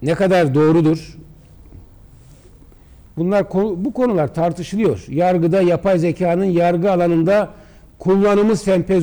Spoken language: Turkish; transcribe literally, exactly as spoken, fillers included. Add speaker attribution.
Speaker 1: ne kadar doğrudur? Bunlar bu konular tartışılıyor. Yargıda yapay zekanın yargı alanında kullanımı sempozyomu